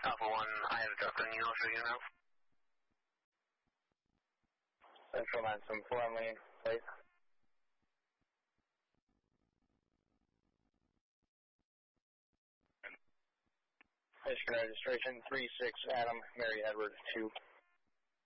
Alpha 1, I have a truck on you, I'll show you now. Central 974 on lane, please. Michigan registration 36 Adam, Mary Edward 2.